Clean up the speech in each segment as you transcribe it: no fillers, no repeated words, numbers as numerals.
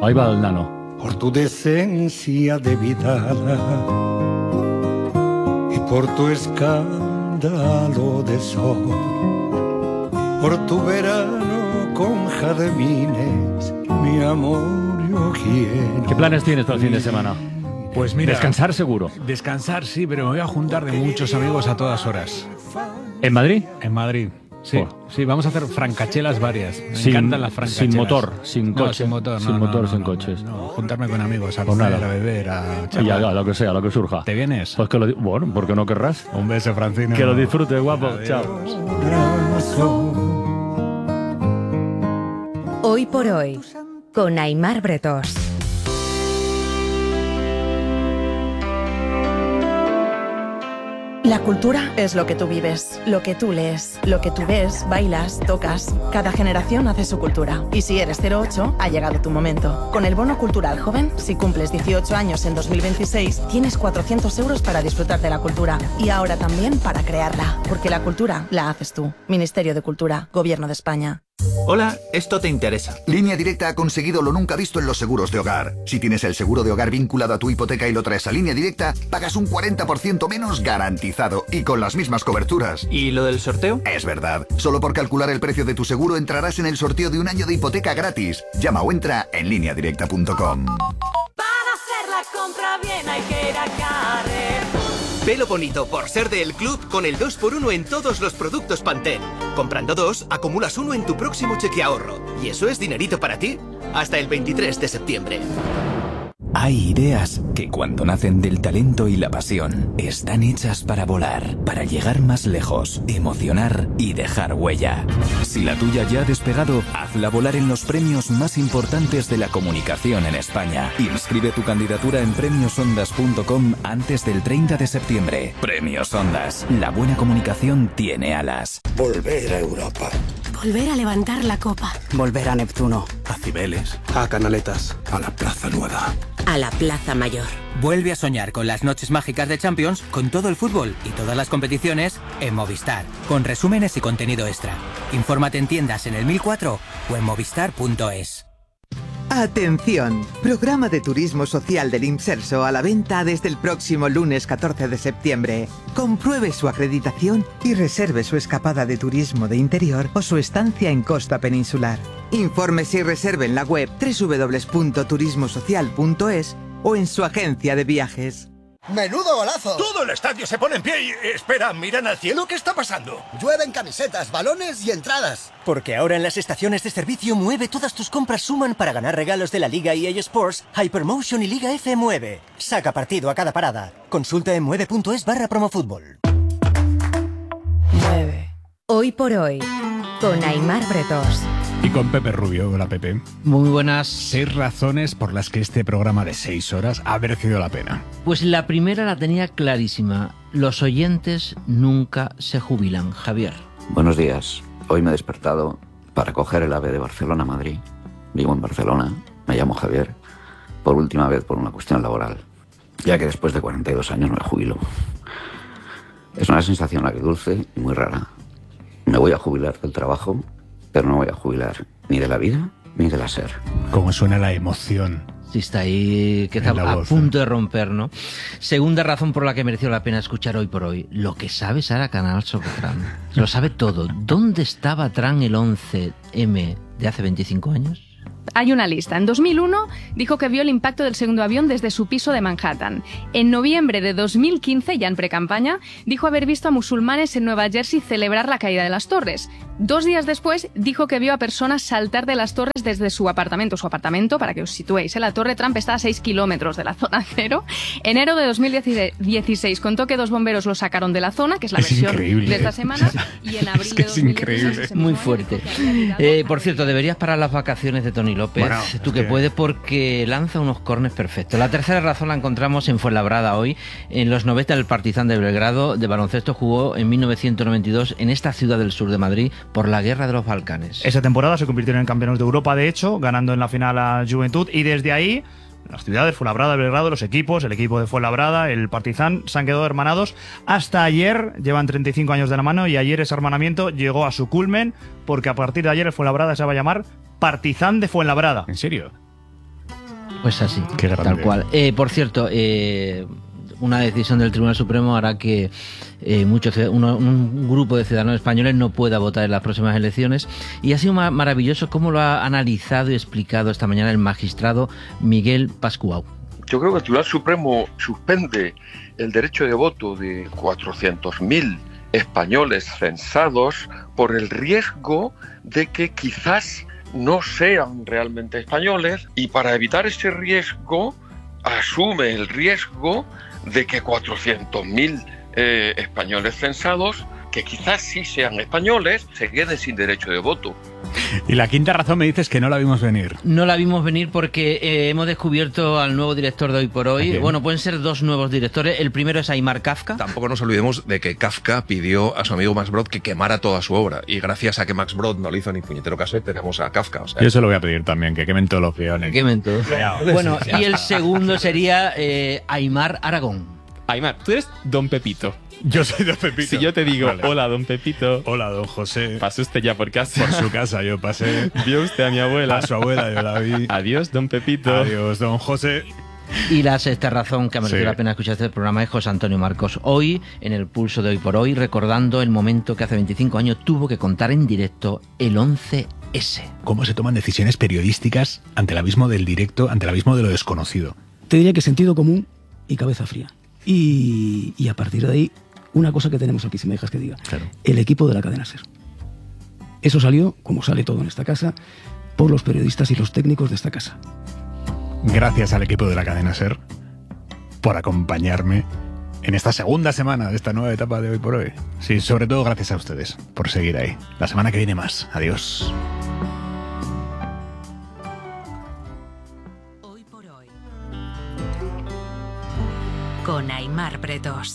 Ahí va el nano. Por tu decencia de vida y por tu escándalo de sol, por tu verano con jardines, mi amor yo quiero. ¿Qué planes tienes para el fin de semana? Pues mira, descansar seguro. Descansar sí, pero me voy a juntar de muchos amigos a todas horas. ¿En Madrid? En Madrid. Sí, sí, vamos a hacer francachelas varias. Me encantan las francachelas. Sin motor, sin coche. Sin motor, sin motor, sin coches. No, juntarme con amigos, a Pues comer, nada. a beber, a Y a lo que sea, lo que surja. ¿Te vienes? Pues que bueno, ¿por qué no querrás? Un beso, Francino. Que lo disfrutes, guapo. Adiós. Chao. Hoy por hoy, con Aimar Bretós. La cultura es lo que tú vives, lo que tú lees, lo que tú ves, bailas, tocas. Cada generación hace su cultura. Y si eres 08, ha llegado tu momento. Con el Bono Cultural Joven, si cumples 18 años en 2026, tienes 400 euros para disfrutar de la cultura. Y ahora también para crearla. Porque la cultura la haces tú. Ministerio de Cultura, Gobierno de España. Hola, esto te interesa. Línea Directa ha conseguido lo nunca visto en los seguros de hogar. Si tienes el seguro de hogar vinculado a tu hipoteca y lo traes a Línea Directa, pagas un 40% menos garantizado y con las mismas coberturas. ¿Y lo del sorteo? Es verdad. Solo por calcular el precio de tu seguro entrarás en el sorteo de un año de hipoteca gratis. Llama o entra en lineadirecta.com. Para hacer la compra bien hay que ir a Carrefour. Velo bonito por ser del club con el 2x1 en todos los productos Pantene. Comprando 2, acumulas 1 en tu próximo cheque ahorro. ¿Y eso es dinerito para ti? Hasta el 23 de septiembre. Hay ideas que cuando nacen del talento y la pasión están hechas para volar, para llegar más lejos, emocionar y dejar huella. Si la tuya ya ha despegado, hazla volar en los premios más importantes de la comunicación en España. Inscribe tu candidatura en premiosondas.com antes del 30 de septiembre. Premios Ondas. La buena comunicación tiene alas. Volver a Europa. Volver a levantar la copa. Volver a Neptuno. A Cibeles. A Canaletas. A la Plaza Nueva. A la Plaza Mayor. Vuelve a soñar con las noches mágicas de Champions, con todo el fútbol y todas las competiciones en Movistar, con resúmenes y contenido extra. Infórmate en tiendas en el 1004 o en movistar.es. Atención, programa de turismo social del Imserso a la venta desde el próximo lunes 14 de septiembre. Compruebe su acreditación y reserve su escapada de turismo de interior o su estancia en costa peninsular. Infórmese y reserve en la web www.turismosocial.es o en su agencia de viajes. ¡Menudo golazo! Todo el estadio se pone en pie y... Espera, ¿miran al cielo? ¿Qué está pasando? Llueven camisetas, balones y entradas. Porque ahora en las estaciones de servicio Mueve todas tus compras suman para ganar regalos de la Liga EA Sports, Hypermotion y Liga F Mueve. Saca partido a cada parada. Consulta en mueve.es/promofútbol. Mueve. Hoy por hoy, con Aimar Bretós. Y con Pepe Rubio. Hola, Pepe. Muy buenas. 6 razones por las que este programa de 6 horas ha merecido la pena. Pues la primera la tenía clarísima. Los oyentes nunca se jubilan. Javier. Buenos días. Hoy me he despertado para coger el AVE de Barcelona a Madrid. Vivo en Barcelona. Me llamo Javier. Por última vez por una cuestión laboral. Ya que después de 42 años me jubilo. Es una sensación agridulce y muy rara. Me voy a jubilar del trabajo, pero no voy a jubilar ni de la vida ni de la SER. Cómo suena la emoción. Sí, está ahí, que está a punto de romper, ¿no? Segunda razón por la que mereció la pena escuchar Hoy por Hoy. Lo que sabe Sara Canal sobre Trump. Lo sabe todo. ¿Dónde estaba Trump el 11M de hace 25 años? Hay una lista. En 2001 dijo que vio el impacto del segundo avión desde su piso de Manhattan. En noviembre de 2015, ya en precampaña, dijo haber visto a musulmanes en Nueva Jersey celebrar la caída de las torres. 2 días después, dijo que vio a personas saltar de las torres desde su apartamento. Su apartamento, para que os situéis, la Torre Trump está a 6 kilómetros de la zona cero. Enero de 2016 contó que 2 bomberos lo sacaron de la zona, que es la versión de esta semana, y en abril de 2016... Muy fuerte. Por cierto, deberías parar las vacaciones de Tony López, bueno, tú que puedes, porque lanza unos córners perfectos. La tercera razón la encontramos en Fuenlabrada hoy. En los 90 el Partizan de Belgrado de baloncesto jugó en 1992 en esta ciudad del sur de Madrid por la Guerra de los Balcanes. Esa temporada se convirtieron en campeones de Europa, de hecho, ganando en la final a Juventud, y desde ahí las ciudades, Fuenlabrada, Belgrado, los equipos, el equipo de Fuenlabrada, el Partizan, se han quedado hermanados hasta ayer. Llevan 35 años de la mano y ayer ese hermanamiento llegó a su culmen, porque a partir de ayer el Fuenlabrada se va a llamar Partizan de Fuenlabrada. ¿En serio? Pues así, Qué grande. tal cual. Por cierto, una decisión del Tribunal Supremo hará que un grupo de ciudadanos españoles no pueda votar en las próximas elecciones, y ha sido maravilloso cómo lo ha analizado y explicado esta mañana el magistrado Miguel Pascual. Yo creo que el Tribunal Supremo suspende el derecho de voto de 400.000 españoles censados por el riesgo de que quizás no sean realmente españoles, y para evitar ese riesgo asume el riesgo de que 400.000 españoles censados, que quizás sí sean españoles, se queden sin derecho de voto. Y la quinta razón me dices que no la vimos venir. No la vimos venir porque hemos descubierto al nuevo director de Hoy por Hoy. Bien. Bueno, pueden ser dos nuevos directores. El primero es Aimar Kafka. Tampoco nos olvidemos de que Kafka pidió a su amigo Max Brod que quemara toda su obra, y gracias a que Max Brod no le hizo ni puñetero caso, tenemos a Kafka. O sea, Yo se lo voy a pedir también, que quemen todos los peones. Que quemen todos. Bueno, y el segundo sería Aimar Aragón. Aimar, tú eres Don Pepito. Yo soy Don Pepito. Si yo te digo, Vale. hola Don Pepito. Hola, Don José. Pasó usted ya por casa. Por su casa yo pasé. Vio usted a mi abuela. A su abuela yo la vi. Adiós, Don Pepito. Adiós, Don José. Y la sexta razón que ha merecido Sí. la pena escuchar este programa es José Antonio Marcos. Hoy, en el pulso de Hoy por Hoy, recordando el momento que hace 25 años tuvo que contar en directo el 11S. ¿Cómo se toman decisiones periodísticas ante el abismo del directo, ante el abismo de lo desconocido? Te diría que sentido común y cabeza fría. Y a partir de ahí, una cosa que tenemos aquí, si me dejas que diga. Claro. El equipo de la cadena SER. Eso salió, como sale todo en esta casa, por los periodistas y los técnicos de esta casa. Gracias al equipo de la cadena SER por acompañarme en esta segunda semana de esta nueva etapa de Hoy por Hoy. Sí, sobre todo gracias a ustedes por seguir ahí. La semana que viene más. Adiós. Con Aimar Bretos.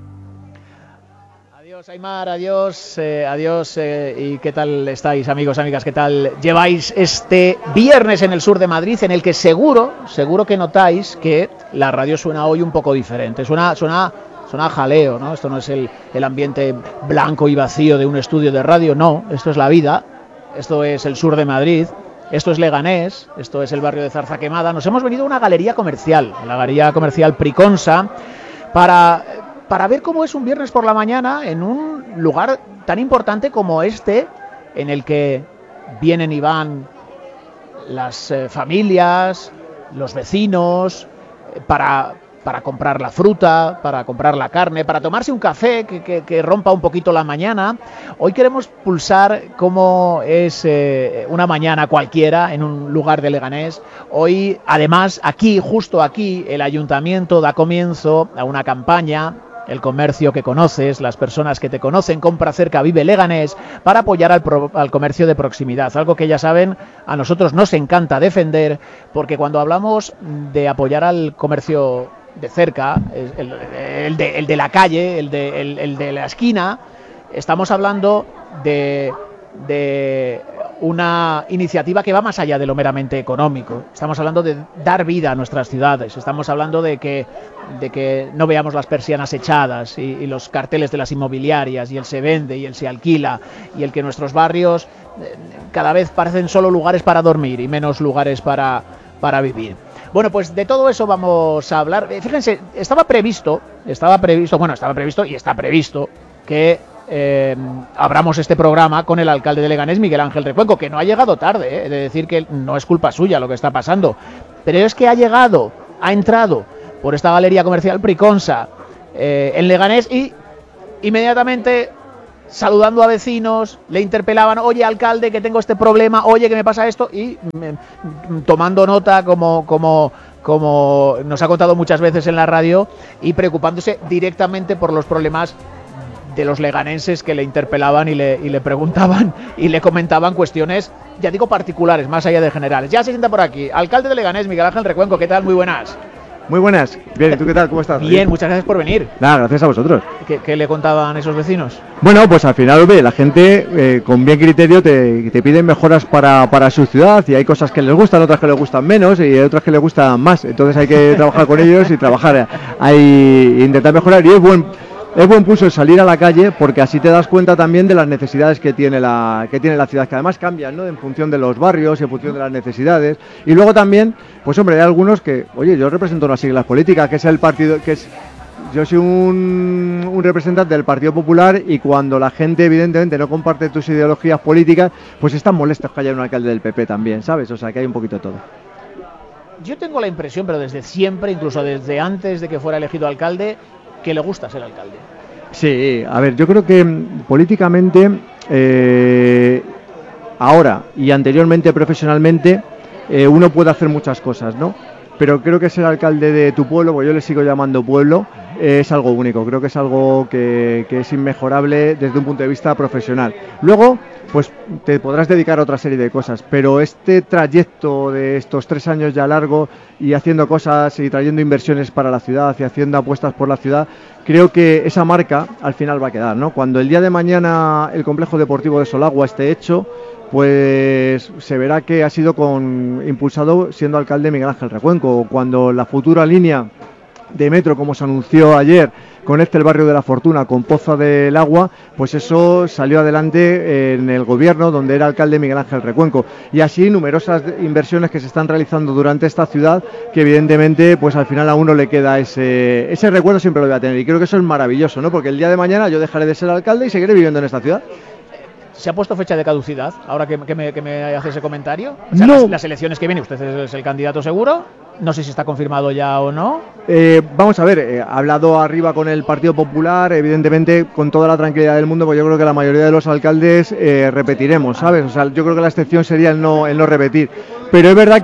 Adiós, Aimar, adiós, adiós. ¿Y qué tal estáis, amigos, amigas? ¿Qué tal lleváis este viernes en el sur de Madrid, en el que seguro que notáis que la radio suena hoy un poco diferente? Suena a jaleo, ¿no? Esto no es el ambiente blanco y vacío de un estudio de radio, no. Esto es la vida, esto es el sur de Madrid, esto es Leganés, esto es el barrio de Zarzaquemada. Nos hemos venido a una galería comercial, la galería comercial Priconsa, para ver cómo es un viernes por la mañana en un lugar tan importante como este, en el que vienen y van las familias, los vecinos, para comprar la fruta, para comprar la carne, para tomarse un café que rompa un poquito la mañana. Hoy queremos pulsar cómo es una mañana cualquiera en un lugar de Leganés. Hoy, además, aquí, justo aquí, el ayuntamiento da comienzo a una campaña. El comercio que conoces, las personas que te conocen, compra cerca, vive Leganés, para apoyar al comercio de proximidad. Algo que ya saben, a nosotros nos encanta defender, porque cuando hablamos de apoyar al comercio de cerca, el de la calle, el de la esquina, estamos hablando de una iniciativa que va más allá de lo meramente económico. Estamos hablando de dar vida a nuestras ciudades, estamos hablando de que no veamos las persianas echadas y los carteles de las inmobiliarias, y el se vende y el se alquila, y el que nuestros barrios cada vez parecen solo lugares para dormir y menos lugares para vivir. Bueno, pues de todo eso vamos a hablar. Fíjense, estaba previsto y está previsto que abramos este programa con el alcalde de Leganés, Miguel Ángel Recuenco, que no ha llegado tarde, de decir que no es culpa suya lo que está pasando, pero es que ha entrado por esta galería comercial Priconsa en Leganés, y inmediatamente, saludando a vecinos, le interpelaban: oye, alcalde, que tengo este problema, oye, que me pasa esto, y tomando nota como nos ha contado muchas veces en la radio, y preocupándose directamente por los problemas de los leganenses que le interpelaban y le preguntaban y le comentaban cuestiones, ya digo, particulares, más allá de generales. Ya se sienta por aquí, alcalde de Leganés, Miguel Ángel Recuenco. ¿Qué tal? Muy buenas. Muy buenas. Bien, ¿tú qué tal? ¿Cómo estás? Bien, muchas gracias por venir. Nada, gracias a vosotros. ¿Qué le contaban esos vecinos? Bueno, pues al final, ve, la gente con bien criterio te piden mejoras para su ciudad, y hay cosas que les gustan, otras que les gustan menos y otras que les gustan más. Entonces hay que trabajar con ellos y trabajar ahí, intentar mejorar. Y es es buen pulso el salir a la calle, porque así te das cuenta también de las necesidades que tiene la ciudad, que además cambian, ¿no? En función de los barrios, en función de las necesidades. Y luego también, pues hombre, hay algunos que, oye, yo represento unas siglas políticas, que es el partido, yo soy un representante del Partido Popular, y cuando la gente evidentemente no comparte tus ideologías políticas, pues están molestos que haya un alcalde del PP también, ¿sabes? O sea, que hay un poquito de todo. Yo tengo la impresión, pero desde siempre, incluso desde antes de que fuera elegido alcalde, que le gusta ser alcalde. Sí, a ver, yo creo que políticamente, ahora y anteriormente profesionalmente, uno puede hacer muchas cosas, ¿no? Pero creo que ser alcalde de tu pueblo, pues yo le sigo llamando pueblo, es algo único. Creo que es algo que es inmejorable desde un punto de vista profesional. Luego, pues te podrás dedicar a otra serie de cosas, pero este trayecto de estos 3 años ya largo, y haciendo cosas y trayendo inversiones para la ciudad y haciendo apuestas por la ciudad, creo que esa marca al final va a quedar, ¿no? Cuando el día de mañana el complejo deportivo de Solagua esté hecho, pues se verá que ha sido impulsado siendo alcalde Miguel Ángel Recuenco. Cuando la futura línea de metro, como se anunció ayer, conecte el barrio de la Fortuna con Poza del Agua, pues eso salió adelante en el gobierno donde era alcalde Miguel Ángel Recuenco. Y así numerosas inversiones que se están realizando durante esta ciudad, que evidentemente pues al final a uno le queda ese recuerdo, siempre lo voy a tener, y creo que eso es maravilloso, ¿no? Porque el día de mañana yo dejaré de ser alcalde y seguiré viviendo en esta ciudad. ¿Se ha puesto fecha de caducidad ahora que me hace ese comentario? O sea, no. Las elecciones que vienen, usted es el candidato seguro. No sé si está confirmado ya o no. Vamos a ver, he hablado arriba con el Partido Popular, evidentemente con toda la tranquilidad del mundo, pues yo creo que la mayoría de los alcaldes repetiremos, ¿sabes? O sea, yo creo que la excepción sería el no repetir. Pero es verdad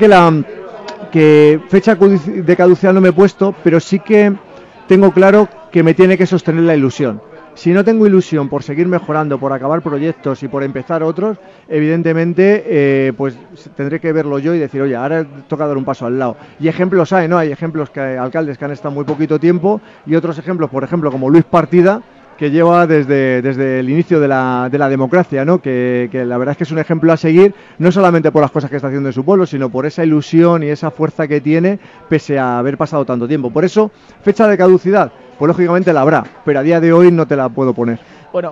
que fecha de caducidad no me he puesto, pero sí que tengo claro que me tiene que sostener la ilusión. Si no tengo ilusión por seguir mejorando, por acabar proyectos y por empezar otros, evidentemente pues tendré que verlo yo y decir, oye, ahora toca dar un paso al lado. Y ejemplos hay, ¿no? Hay ejemplos alcaldes que han estado muy poquito tiempo, y otros ejemplos, por ejemplo, como Luis Partida, que lleva desde el inicio de la democracia, ¿no? Que la verdad es que es un ejemplo a seguir, no solamente por las cosas que está haciendo en su pueblo, sino por esa ilusión y esa fuerza que tiene, pese a haber pasado tanto tiempo. Por eso, fecha de caducidad, pues lógicamente la habrá, pero a día de hoy no te la puedo poner. Bueno,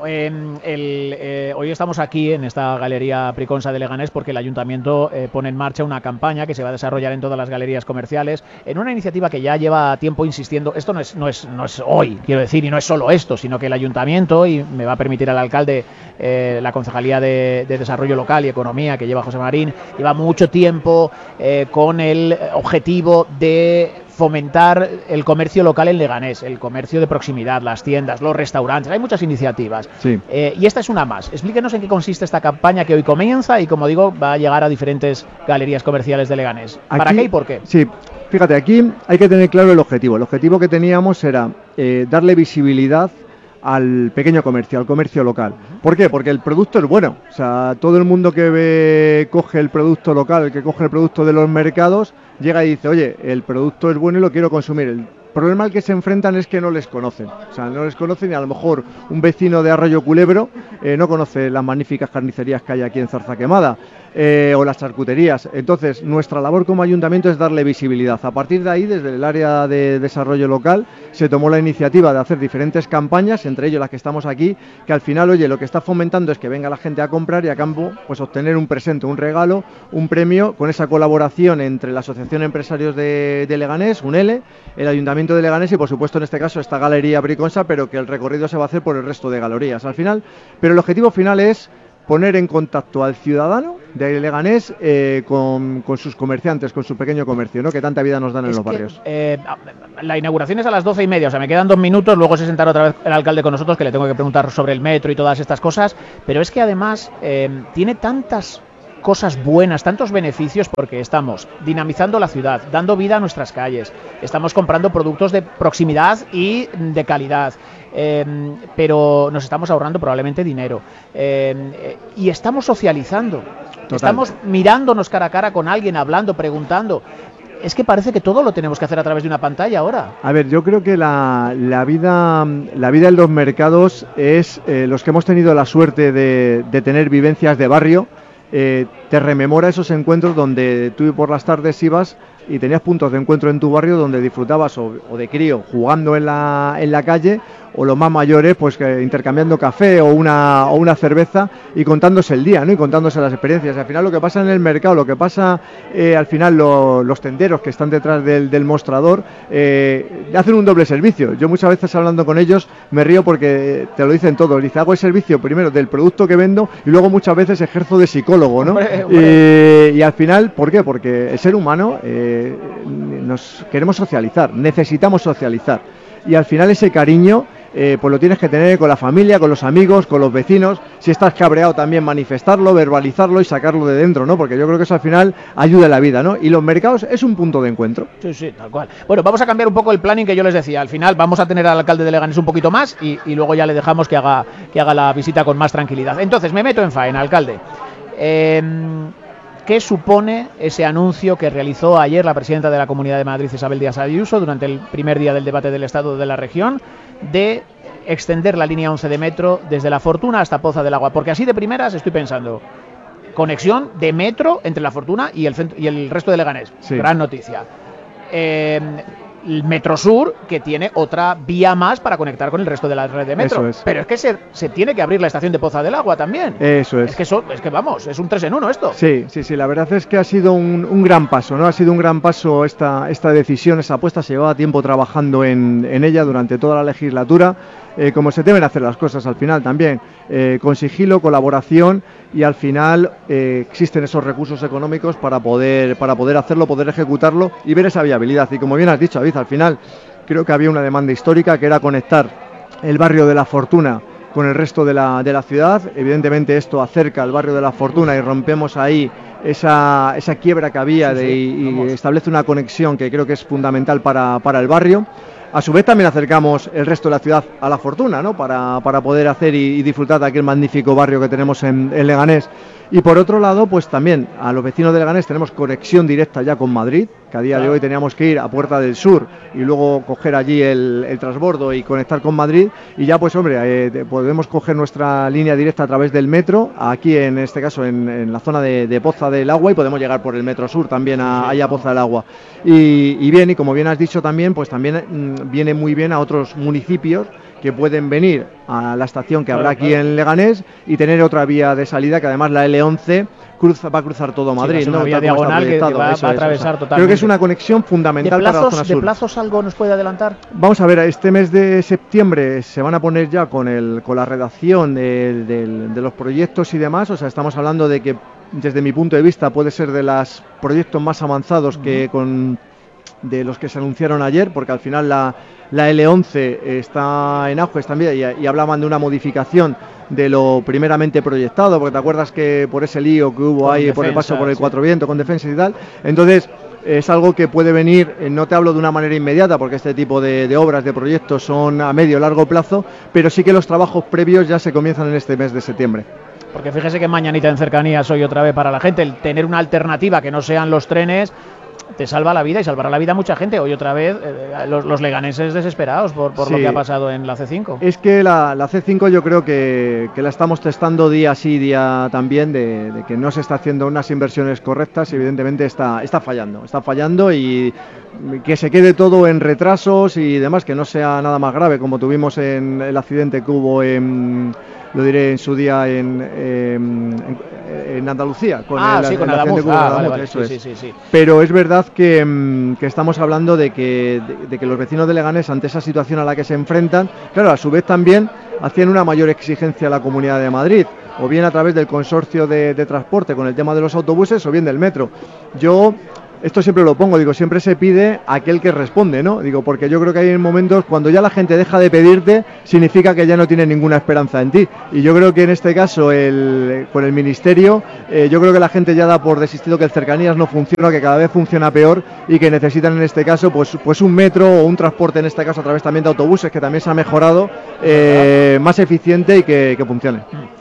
hoy estamos aquí en esta Galería Priconsa de Leganés porque el Ayuntamiento pone en marcha una campaña que se va a desarrollar en todas las galerías comerciales, en una iniciativa que ya lleva tiempo insistiendo. Esto no es hoy, quiero decir, y no es solo esto, sino que el Ayuntamiento, y me va a permitir al alcalde la Concejalía de Desarrollo Local y Economía, que lleva José Marín, lleva mucho tiempo con el objetivo de fomentar el comercio local en Leganés, el comercio de proximidad, las tiendas, los restaurantes. Hay muchas iniciativas. Sí. Y esta es una más. Explíquenos en qué consiste esta campaña que hoy comienza y, como digo, va a llegar a diferentes galerías comerciales de Leganés. ¿Para qué y por qué? Sí, fíjate, aquí hay que tener claro el objetivo. El objetivo que teníamos era darle visibilidad al pequeño comercio, al comercio local. ¿Por qué? Porque el producto es bueno. O sea, todo el mundo que coge el producto local, que coge el producto de los mercados, llega y dice, oye, el producto es bueno y lo quiero consumir. El problema al que se enfrentan es que no les conocen. O sea, no les conocen, y a lo mejor un vecino de Arroyo Culebro no conoce las magníficas carnicerías que hay aquí en Zarza Quemada, o las charcuterías. Entonces, nuestra labor como ayuntamiento es darle visibilidad. A partir de ahí, desde el área de desarrollo local, se tomó la iniciativa de hacer diferentes campañas, entre ellos las que estamos aquí, que al final, oye, lo que está fomentando es que venga la gente a comprar y a cambio, pues obtener un presente, un regalo, un premio, con esa colaboración entre la Asociación de Empresarios de Leganés, UNELE, el Ayuntamiento de Leganés y, por supuesto, en este caso, esta Galería Priconsa, pero que el recorrido se va a hacer por el resto de galerías al final. Pero el objetivo final es poner en contacto al ciudadano de Leganés con sus comerciantes, con su pequeño comercio, ¿no? Que tanta vida nos dan en los barrios. La inauguración es a las 12:30, o sea, me quedan 2 minutos, luego se sentará otra vez el alcalde con nosotros, que le tengo que preguntar sobre el metro y todas estas cosas, pero es que además tiene tantas cosas buenas, tantos beneficios, porque estamos dinamizando la ciudad, dando vida a nuestras calles, estamos comprando productos de proximidad y de calidad, pero nos estamos ahorrando probablemente dinero, y estamos socializando. Total. Estamos mirándonos cara a cara con alguien, hablando, preguntando. Es que parece que todo lo tenemos que hacer a través de una pantalla ahora. A ver, yo creo que la vida en los mercados es los que hemos tenido la suerte de tener vivencias de barrio. Te rememora esos encuentros donde tú por las tardes ibas y tenías puntos de encuentro en tu barrio donde disfrutabas o de crío jugando en la calle, los más mayores, pues intercambiando café o una cerveza y contándose el día, ¿no? Y contándose las experiencias. Al final lo que pasa en el mercado, lo que pasa al final los tenderos que están detrás del mostrador, hacen un doble servicio. Yo muchas veces hablando con ellos me río porque te lo dicen todos. Dice, hago el servicio primero del producto que vendo y luego muchas veces ejerzo de psicólogo, ¿no? Y al final, ¿por qué? Porque el ser humano nos queremos socializar, necesitamos socializar. Y al final ese cariño pues lo tienes que tener con la familia, con los amigos, con los vecinos. Si estás cabreado también manifestarlo, verbalizarlo y sacarlo de dentro, ¿no? Porque yo creo que eso al final ayuda en la vida, ¿no? Y los mercados es un punto de encuentro. Sí, sí, tal cual. Bueno, vamos a cambiar un poco el planning que yo les decía. Al final vamos a tener al alcalde de Leganés un poquito más y luego ya le dejamos que haga la visita con más tranquilidad. Entonces, me meto en faena, alcalde. ¿Qué supone ese anuncio que realizó ayer la presidenta de la Comunidad de Madrid, Isabel Díaz Ayuso, durante el primer día del debate del Estado de la Región, de extender la línea 11 de metro desde La Fortuna hasta Poza del Agua? Porque así de primeras estoy pensando, conexión de metro entre La Fortuna y el resto de Leganés. Sí. Gran noticia. El Metrosur, que tiene otra vía más para conectar con el resto de la red de metro. Pero es que se tiene que abrir la estación de Poza del Agua también. Eso es. Es que vamos, es un 3 en 1 esto. Sí, la verdad es que ha sido un gran paso, ¿no? Ha sido un gran paso esta decisión, esa apuesta. Se llevaba tiempo trabajando en ella durante toda la legislatura, como se deben hacer las cosas al final también, con sigilo, colaboración, y al final existen esos recursos económicos para poder hacerlo, poder ejecutarlo y ver esa viabilidad. Y como bien has dicho, David, al final creo que había una demanda histórica que era conectar el barrio de La Fortuna con el resto de la ciudad. Evidentemente esto acerca al barrio de La Fortuna y rompemos ahí esa quiebra que había y establece una conexión que creo que es fundamental para el barrio. A su vez también acercamos el resto de la ciudad a La Fortuna, ¿no? Para poder hacer y disfrutar de aquel magnífico barrio que tenemos en Leganés. Y por otro lado, pues también a los vecinos de Leganés tenemos conexión directa ya con Madrid, que a día de hoy teníamos que ir a Puerta del Sur y luego coger allí el transbordo y conectar con Madrid. Y ya pues hombre, podemos coger nuestra línea directa a través del metro, aquí en este caso en la zona de Poza del Agua, y podemos llegar por el Metro Sur también allá a Poza del Agua. Y bien, y como bien has dicho también, pues también viene muy bien a otros municipios que pueden venir a la estación que habrá aquí en Leganés y tener otra vía de salida, que además la L11 va a cruzar todo Madrid, sí, ¿no? Una vía diagonal que va a atravesar totalmente. Creo que es una conexión fundamental para la zona sur. ¿De plazos algo nos puede adelantar? Vamos a ver, este mes de septiembre se van a poner ya con la redacción de los proyectos y demás. O sea, estamos hablando de que, desde mi punto de vista, puede ser de los proyectos más avanzados de los que se anunciaron ayer, porque al final la L11 está en auge también y hablaban de una modificación de lo primeramente proyectado, porque te acuerdas que por ese lío que hubo ahí por el paso por el Cuatro Vientos con Defensa y tal. Entonces es algo que puede venir, no te hablo de una manera inmediata, porque este tipo de obras, de proyectos son a medio o largo plazo, pero sí que los trabajos previos ya se comienzan en este mes de septiembre. Porque fíjese que mañanita en Cercanías hoy otra vez para la gente, el tener una alternativa que no sean los trenes te salva la vida y salvará la vida a mucha gente. Hoy otra vez los leganeses desesperados por lo que ha pasado en la C5. Es que la C5 yo creo que la estamos testando día sí, día también, de que no se está haciendo unas inversiones correctas y evidentemente está fallando, y que se quede todo en retrasos y demás, que no sea nada más grave como tuvimos en el accidente que hubo lo diré en su día en Andalucía con con Adamuz. Vale. Sí. Pero es verdad que estamos hablando de que los vecinos de Leganés, ante esa situación a la que se enfrentan, claro, a su vez también hacían una mayor exigencia a la Comunidad de Madrid, o bien a través del consorcio de transporte con el tema de los autobuses, o bien del metro. Esto siempre lo pongo, siempre se pide a aquel que responde, ¿no? Porque yo creo que hay momentos cuando ya la gente deja de pedirte, significa que ya no tiene ninguna esperanza en ti. Y yo creo que en este caso, con el Ministerio, yo creo que la gente ya da por desistido, que el Cercanías no funciona, que cada vez funciona peor y que necesitan en este caso pues un metro o un transporte, en este caso a través también de autobuses, que también se ha mejorado, más eficiente y que funcione.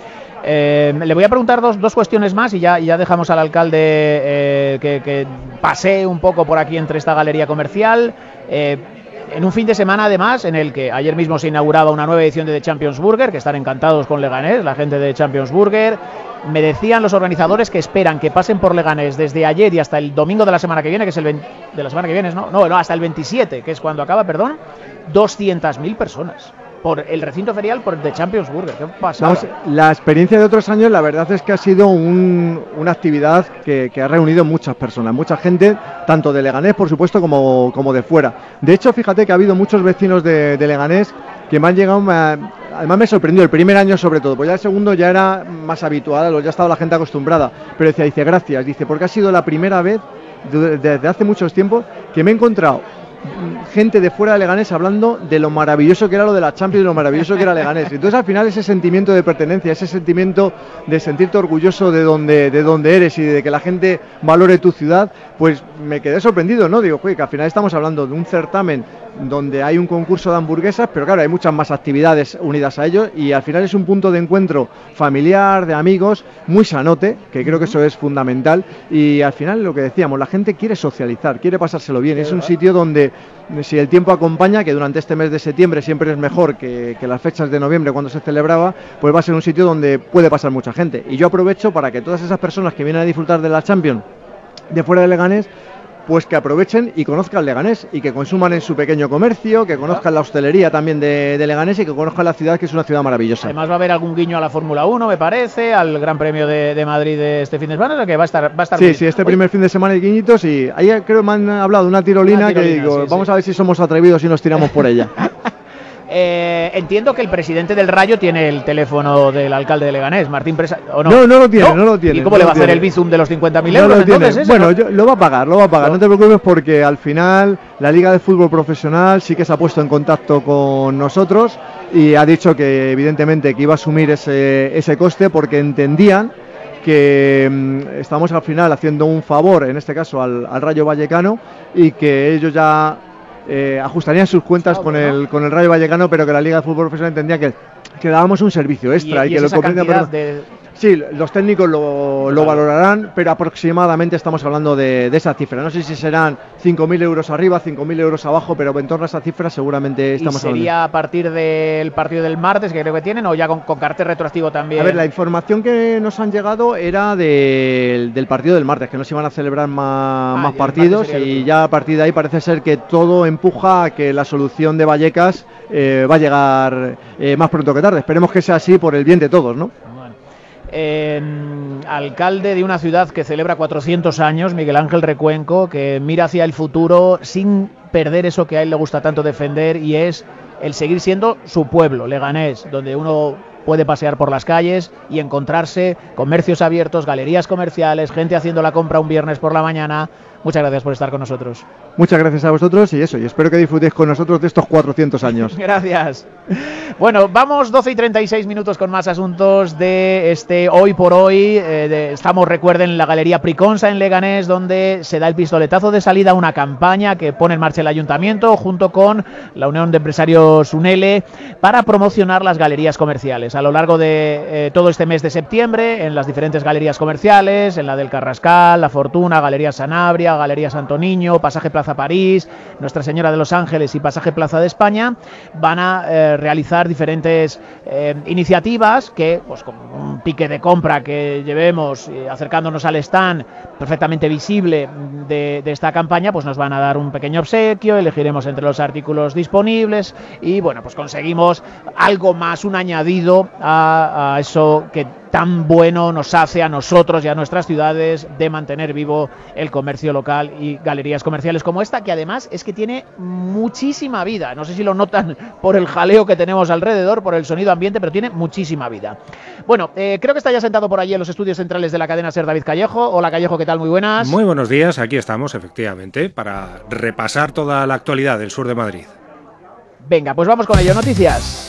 Le voy a preguntar dos cuestiones más y ya dejamos al alcalde que pasee un poco por aquí entre esta galería comercial. En un fin de semana, además, en el que ayer mismo se inauguraba una nueva edición de The Champions Burger, que están encantados con Leganés, la gente de Champions Burger. Me decían los organizadores que esperan que pasen por Leganés desde ayer y hasta el domingo de la semana que viene, que es hasta el 27, que es cuando acaba, 200.000 personas. por el recinto ferial, por The Champions Burger. ¿Qué pasa? Vamos, la experiencia de otros años, la verdad es que ha sido una actividad que ha reunido muchas personas, mucha gente, tanto de Leganés, por supuesto, como de fuera. De hecho, fíjate que ha habido muchos vecinos de Leganés que me han llegado, además me sorprendió el primer año sobre todo, pues ya el segundo ya era más habitual, ya estaba la gente acostumbrada, pero dice gracias, dice, porque ha sido la primera vez desde hace muchos tiempos que me he encontrado gente de fuera de Leganés hablando de lo maravilloso que era lo de la Champions y lo maravilloso que era Leganés. Entonces al final ese sentimiento de pertenencia, ese sentimiento de sentirte orgulloso de donde eres y de que la gente valore tu ciudad, pues me quedé sorprendido, ¿no? Digo, que al final estamos hablando de un certamen donde hay un concurso de hamburguesas, pero claro, hay muchas más actividades unidas a ello y al final es un punto de encuentro familiar, de amigos, muy sanote, que creo que eso es fundamental, y al final lo que decíamos, la gente quiere socializar, quiere pasárselo bien, es un sitio donde si el tiempo acompaña, que durante este mes de septiembre siempre es mejor que las fechas de noviembre cuando se celebraba, pues va a ser un sitio donde puede pasar mucha gente, y yo aprovecho para que todas esas personas que vienen a disfrutar de la Champions de fuera de Leganés, pues que aprovechen y conozcan Leganés y que consuman en su pequeño comercio, que conozcan la hostelería también de Leganés y que conozcan la ciudad, que es una ciudad maravillosa. Además va a haber algún guiño a la Fórmula 1, me parece, al Gran Premio de Madrid de este fin de semana, o sea que va a estar sí, bien. Sí, este primer fin de semana hay guiñitos y ahí creo que me han hablado de una tirolina que digo, sí, vamos a ver si somos atrevidos y nos tiramos por ella. Entiendo que el presidente del Rayo tiene el teléfono del alcalde de Leganés, Martín Presa, ¿o no? No lo tiene. ¿Y cómo le va a hacer el bizum de los 50.000 euros? Entonces, bueno, lo va a pagar, no te preocupes, porque al final la Liga de Fútbol Profesional sí que se ha puesto en contacto con nosotros y ha dicho que evidentemente que iba a asumir ese coste porque entendían que estamos al final haciendo un favor, en este caso al Rayo Vallecano, y que ellos ya ajustarían sus cuentas con el Rayo Vallecano, pero que la Liga de Fútbol Profesional entendía que dábamos un servicio extra y que lo comprendían. Sí, los técnicos lo valorarán, pero aproximadamente estamos hablando de esa cifra. No sé si serán 5.000 euros arriba, 5.000 euros abajo, pero en torno a esa cifra seguramente estamos hablando. ¿Y sería a partir del partido del martes, que creo que tienen, o ya con cartel retroactivo también? A ver, la información que nos han llegado era del partido del martes, que no se iban a celebrar más partidos, y ya a partir de ahí parece ser que todo empuja a que la solución de Vallecas va a llegar más pronto que tarde. Esperemos que sea así por el bien de todos, ¿no? Alcalde de una ciudad que celebra 400 años, Miguel Ángel Recuenco, que mira hacia el futuro sin perder eso que a él le gusta tanto defender, y es el seguir siendo su pueblo, Leganés, donde uno puede pasear por las calles y encontrarse comercios abiertos, galerías comerciales, gente haciendo la compra un viernes por la mañana. Muchas gracias por estar con nosotros. Muchas gracias a vosotros y espero que disfrutéis con nosotros de estos 400 años. Gracias. Bueno, vamos 12:36 con más asuntos de este Hoy por Hoy. Estamos, recuerden, en la Galería Priconsa en Leganés, donde se da el pistoletazo de salida a una campaña que pone en marcha el Ayuntamiento junto con la Unión de Empresarios UNELE para promocionar las galerías comerciales. A lo largo de todo este mes de septiembre, en las diferentes galerías comerciales, en la del Carrascal, La Fortuna, Galería Sanabria, Galería Santo Niño, Pasaje Plaza París, Nuestra Señora de los Ángeles y Pasaje Plaza de España, van a realizar diferentes iniciativas que, pues con un pique de compra que llevemos acercándonos al stand perfectamente visible de esta campaña, pues nos van a dar un pequeño obsequio, elegiremos entre los artículos disponibles y bueno, pues conseguimos algo más, un añadido a eso que tan bueno nos hace a nosotros y a nuestras ciudades de mantener vivo el comercio local y galerías comerciales como esta, que además es que tiene muchísima vida. No sé si lo notan por el jaleo que tenemos alrededor, por el sonido ambiente, pero tiene muchísima vida. Bueno, creo que está ya sentado por allí en los estudios centrales de la cadena SER David Callejo. Hola Callejo, ¿qué tal? Muy buenas. Muy buenos días, aquí estamos efectivamente para repasar toda la actualidad del sur de Madrid. Venga, pues vamos con ello. Noticias.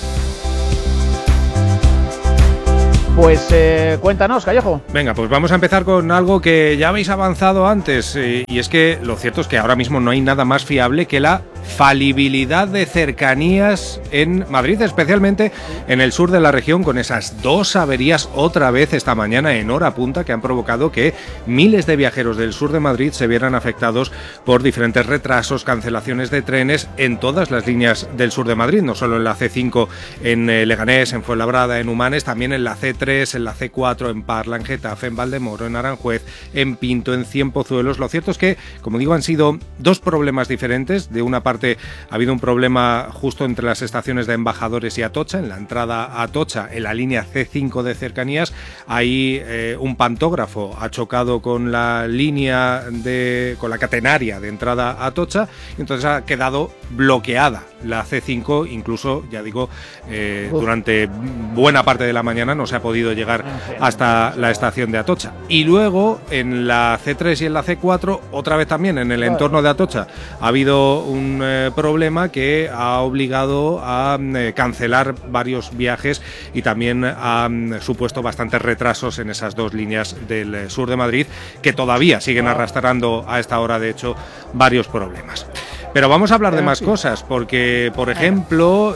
Pues cuéntanos, Callejo. Venga, pues vamos a empezar con algo que ya habéis avanzado antes, y es que lo cierto es que ahora mismo no hay nada más fiable que la falibilidad de cercanías en Madrid, especialmente en el sur de la región, con esas dos averías otra vez esta mañana en hora punta que han provocado que miles de viajeros del sur de Madrid se vieran afectados por diferentes retrasos, cancelaciones de trenes en todas las líneas del sur de Madrid, no solo en la C5 en Leganés, en Fuenlabrada, en Humanes, también en la C3, en la C4, en Parla, en Getafe, en Valdemoro, en Aranjuez, en Pinto, en Cienpozuelos. Lo cierto es que, como digo, han sido dos problemas diferentes. De una parte parte ha habido un problema justo entre las estaciones de Embajadores y Atocha, en la entrada a Atocha, en la línea C5 de cercanías. Ahí un pantógrafo ha chocado con la línea con la catenaria de entrada a Atocha, y entonces ha quedado bloqueada la C5, incluso, ya digo, durante buena parte de la mañana no se ha podido llegar hasta la estación de Atocha. Y luego en la C3 y en la C4, otra vez también en el entorno de Atocha, ha habido un problema que ha obligado a cancelar varios viajes y también ha supuesto bastantes retrasos en esas dos líneas del sur de Madrid, que todavía siguen arrastrando a esta hora, de hecho, varios problemas. Pero vamos a hablar de más cosas, porque, por ejemplo,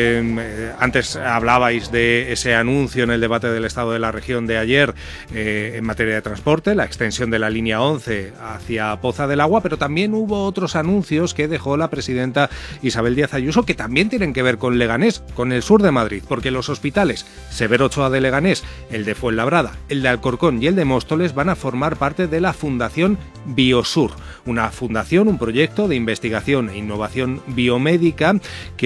antes hablabais de ese anuncio en el debate del Estado de la Región de ayer en materia de transporte, la extensión de la línea 11 hacia Poza del Agua, pero también hubo otros anuncios que dejó la presidenta Isabel Díaz Ayuso que también tienen que ver con Leganés, con el sur de Madrid, porque los hospitales Severo Ochoa de Leganés, el de Fuenlabrada, el de Alcorcón y el de Móstoles van a formar parte de la Fundación Biosur, una fundación, un proyecto de investigación e innovación biomédica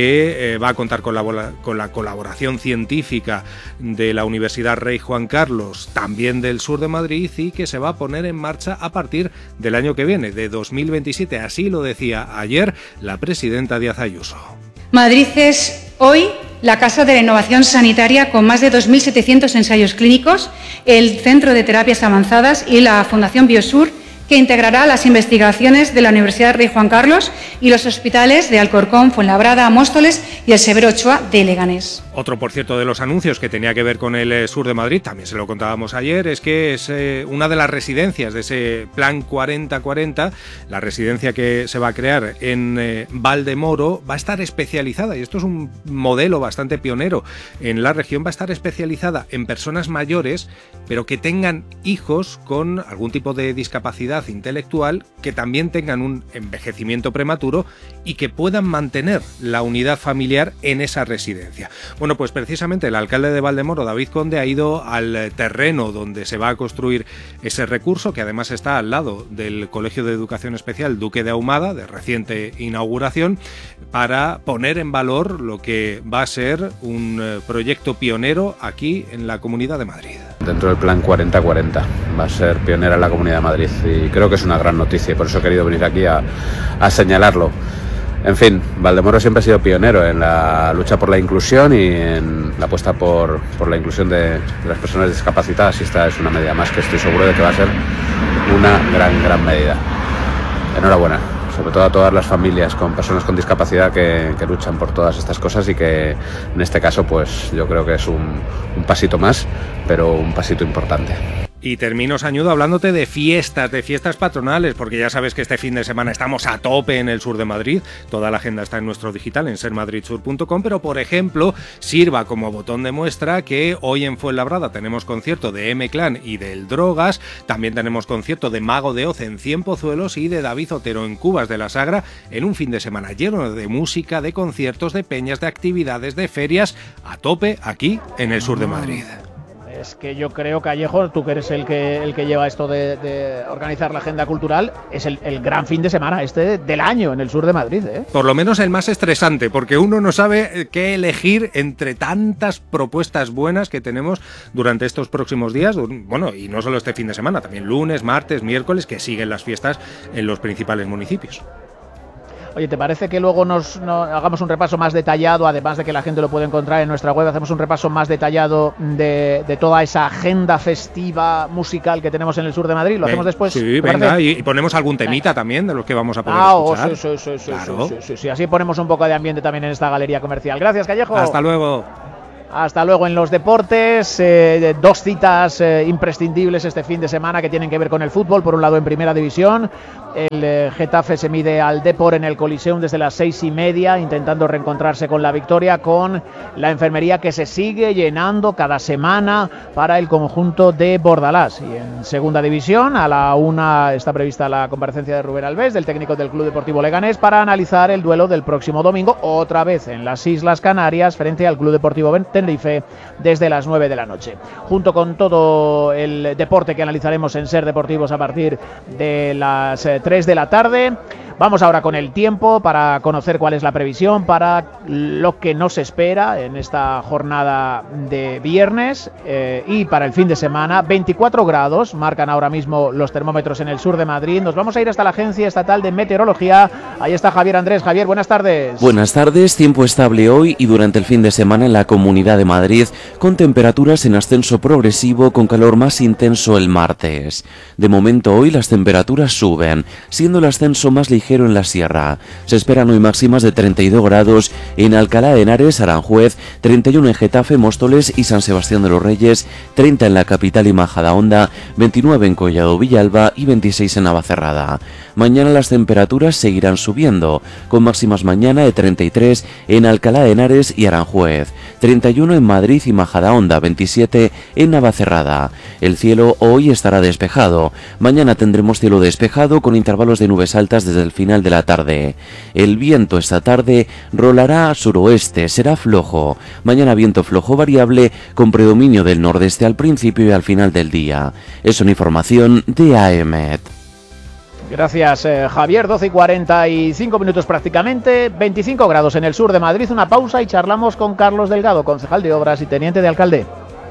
que va a contar con la colaboración científica de la Universidad Rey Juan Carlos, también del sur de Madrid, y que se va a poner en marcha a partir del año que viene, de 2027. Así lo decía ayer la presidenta Díaz Ayuso. Madrid es hoy la Casa de la Innovación Sanitaria con más de 2.700 ensayos clínicos, el Centro de Terapias Avanzadas y la Fundación Biosur, que integrará las investigaciones de la Universidad Rey Juan Carlos y los hospitales de Alcorcón, Fuenlabrada, Móstoles y el Severo Ochoa de Leganés. Otro, por cierto, de los anuncios que tenía que ver con el sur de Madrid, también se lo contábamos ayer, es que es una de las residencias de ese Plan 4040, la residencia que se va a crear en Valdemoro, va a estar especializada, y esto es un modelo bastante pionero en la región, va a estar especializada en personas mayores, pero que tengan hijos con algún tipo de discapacidad intelectual, que también tengan un envejecimiento prematuro y que puedan mantener la unidad familiar en esa residencia. Bueno, pues precisamente el alcalde de Valdemoro, David Conde, ha ido al terreno donde se va a construir ese recurso, que además está al lado del Colegio de Educación Especial Duque de Ahumada, de reciente inauguración, para poner en valor lo que va a ser un proyecto pionero aquí en la Comunidad de Madrid. Dentro del Plan 4040 va a ser pionera en la Comunidad de Madrid, y creo que es una gran noticia, y por eso he querido venir aquí a señalarlo. En fin, Valdemoro siempre ha sido pionero en la lucha por la inclusión y en la apuesta por la inclusión de las personas discapacitadas, y esta es una medida más que estoy seguro de que va a ser una gran medida. Enhorabuena, sobre todo a todas las familias con personas con discapacidad que luchan por todas estas cosas, y que en este caso pues yo creo que es un pasito más, pero un pasito importante. Y termino, Sañudo, hablándote de fiestas patronales, porque ya sabes que este fin de semana estamos a tope en el sur de Madrid. Toda la agenda está en nuestro digital, en sermadridsur.com, pero por ejemplo, sirva como botón de muestra que hoy en Fuenlabrada tenemos concierto de M-Clan y del Drogas, también tenemos concierto de Mago de Oz en Cienpozuelos y de David Otero en Cubas de la Sagra, en un fin de semana lleno de música, de conciertos, de peñas, de actividades, de ferias, a tope aquí en el sur de Madrid. Es que yo creo, Callejo, tú que eres el que lleva esto de organizar la agenda cultural, es el gran fin de semana del año en el sur de Madrid, ¿eh? Por lo menos el más estresante, porque uno no sabe qué elegir entre tantas propuestas buenas que tenemos durante estos próximos días. Bueno, y no solo este fin de semana, también lunes, martes, miércoles, que siguen las fiestas en los principales municipios. Oye, ¿te parece que luego hagamos un repaso más detallado, además de que la gente lo puede encontrar en nuestra web, hacemos un repaso más detallado de toda esa agenda festiva musical que tenemos en el sur de Madrid? ¿Lo hacemos después? Sí, venga, y ponemos algún temita también de los que vamos a poder escuchar. Sí, así ponemos un poco de ambiente también en esta galería comercial. Gracias, Callejo. Hasta luego. Hasta luego. En los deportes, dos citas imprescindibles este fin de semana que tienen que ver con el fútbol. Por un lado, en Primera División, el Getafe se mide al Depor en el Coliseum desde las 6:30, intentando reencontrarse con la victoria, con la enfermería que se sigue llenando cada semana para el conjunto de Bordalás. Y en Segunda División, a la 1 está prevista la comparecencia de Rubén Alves, del técnico del Club Deportivo Leganés, para analizar el duelo del próximo domingo, otra vez en las Islas Canarias, frente al Club Deportivo Tenerife, desde las 9 de la noche. Junto con todo el deporte que analizaremos en Ser Deportivos a partir de las 3 de la tarde, Vamos ahora con el tiempo para conocer cuál es la previsión para lo que nos espera en esta jornada de viernes y para el fin de semana. 24 grados marcan ahora mismo los termómetros en el sur de Madrid. Nos vamos a ir hasta la Agencia Estatal de Meteorología. Ahí está Javier Andrés. Javier, buenas tardes. Buenas tardes. Tiempo estable hoy y durante el fin de semana en la Comunidad de Madrid, con temperaturas en ascenso progresivo, con calor más intenso el martes. De momento hoy las temperaturas suben, siendo el ascenso más ligero en la sierra. Se esperan hoy máximas de 32 grados en Alcalá de Henares, Aranjuez, 31 en Getafe, Móstoles y San Sebastián de los Reyes, 30 en la capital y Majadahonda, 29 en Collado Villalba y 26 en Navacerrada. Mañana las temperaturas seguirán subiendo, con máximas mañana de 33 en Alcalá de Henares y Aranjuez, 31 en Madrid y Majadahonda, 27 en Navacerrada. El cielo hoy estará despejado. Mañana tendremos cielo despejado con intervalos de nubes altas desde el final de la tarde. El viento esta tarde rolará a suroeste, será flojo. Mañana viento flojo variable con predominio del nordeste al principio y al final del día. Es una información de AEMET. Gracias, Javier. 12:45 minutos prácticamente, 25 grados en el sur de Madrid. Una pausa y charlamos con Carlos Delgado, concejal de Obras y teniente de alcalde.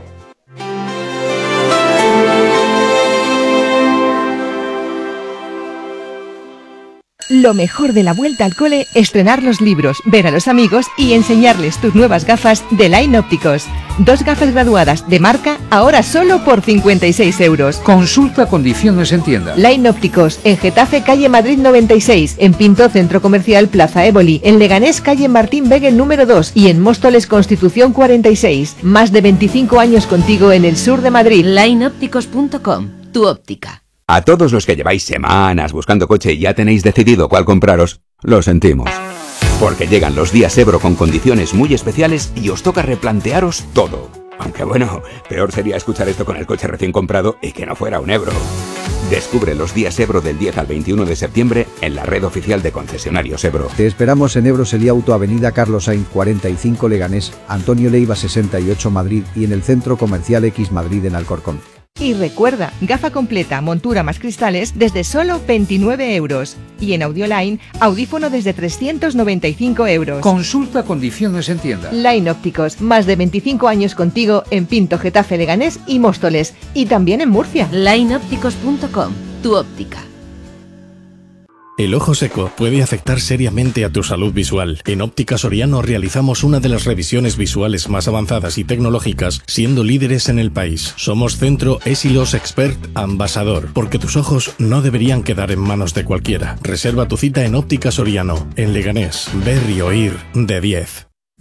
Lo mejor de la vuelta al cole, estrenar los libros, ver a los amigos y enseñarles tus nuevas gafas de Line Ópticos. 2 gafas graduadas de marca, ahora solo por 56 euros. Consulta condiciones en tienda. Line Ópticos, en Getafe, calle Madrid 96, en Pinto, Centro Comercial Plaza Éboli, en Leganés, calle Martín Beguel número 2 y en Móstoles, Constitución 46. Más de 25 años contigo en el sur de Madrid. Lineopticos.com, tu óptica. A todos los que lleváis semanas buscando coche y ya tenéis decidido cuál compraros, lo sentimos. Porque llegan los días Ebro con condiciones muy especiales y os toca replantearos todo. Aunque bueno, peor sería escuchar esto con el coche recién comprado y que no fuera un Ebro. Descubre los días Ebro del 10 al 21 de septiembre en la red oficial de concesionarios Ebro. Te esperamos en Ebro Seliauto, Avenida Carlos Sainz 45 Leganés, Antonio Leiva 68 Madrid y en el Centro Comercial X Madrid en Alcorcón. Y recuerda, gafa completa, montura más cristales desde solo 29 euros. Y en Audioline, audífono desde 395 euros. Consulta condiciones en tienda. Line Ópticos, más de 25 años contigo en Pinto, Getafe, Leganés y Móstoles. Y también en Murcia. Lineopticos.com, tu óptica. El ojo seco puede afectar seriamente a tu salud visual. En Óptica Soriano realizamos una de las revisiones visuales más avanzadas y tecnológicas, siendo líderes en el país. Somos Centro Esilos Expert Ambasador, porque tus ojos no deberían quedar en manos de cualquiera. Reserva tu cita en Óptica Soriano, en Leganés. Ver y oír de 10.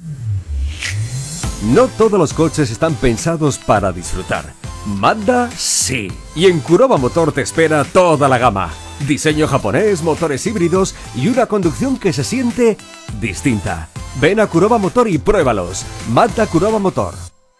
No todos los coches están pensados para disfrutar. Mazda sí. Y en Kuroba Motor te espera toda la gama. Diseño japonés, motores híbridos y una conducción que se siente distinta. Ven a Kuroba Motor y pruébalos. Mazda Kuroba Motor.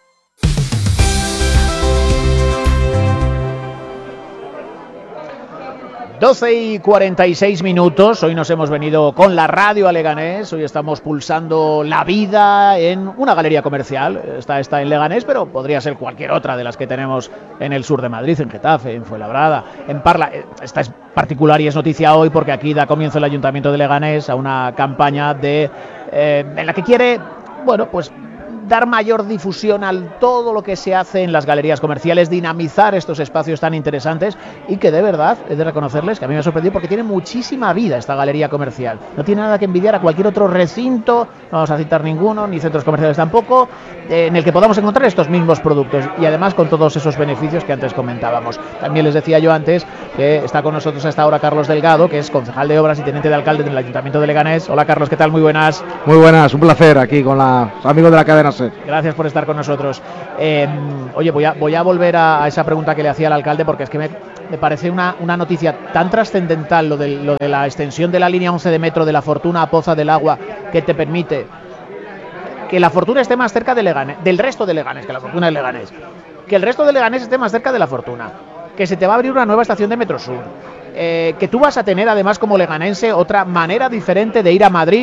(12:46). Hoy nos hemos venido con la radio a Leganés. Hoy estamos pulsando la vida en una galería comercial. Esta está en Leganés, pero podría ser cualquier otra de las que tenemos en el sur de Madrid, en Getafe, en Fuenlabrada, en Parla. Esta es particular y es noticia hoy porque aquí da comienzo el Ayuntamiento de Leganés a una campaña en la que quiere, pues dar mayor difusión a todo lo que se hace en las galerías comerciales, dinamizar estos espacios tan interesantes y que de verdad, he de reconocerles que a mí me ha sorprendido porque tiene muchísima vida esta galería comercial. No tiene nada que envidiar a cualquier otro recinto, no vamos a citar ninguno, ni centros comerciales tampoco, en el que podamos encontrar estos mismos productos y además con todos esos beneficios que antes comentábamos. También les decía yo antes que está con nosotros a esta hora Carlos Delgado, que es concejal de Obras y teniente de alcalde del Ayuntamiento de Leganés. Hola Carlos, ¿qué tal? Muy buenas. Muy buenas, un placer aquí con los amigos de la cadena SER. Gracias por estar con nosotros. Oye, voy a volver a esa pregunta que le hacía al alcalde porque es que me parece una noticia tan trascendental lo de la extensión de la línea 11 de metro de La Fortuna a Poza del Agua, que te permite que La Fortuna esté más cerca de Leganés, del resto de Leganés, que La Fortuna es Leganés, que el resto de Leganés esté más cerca de La Fortuna, que se te va a abrir una nueva estación de Metrosur, que tú vas a tener además como leganense otra manera diferente de ir a Madrid